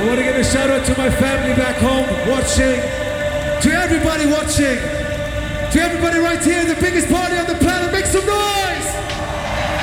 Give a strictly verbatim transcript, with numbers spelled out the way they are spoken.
I want to give a shout out to my family back home watching, to everybody watching, to everybody right here, the biggest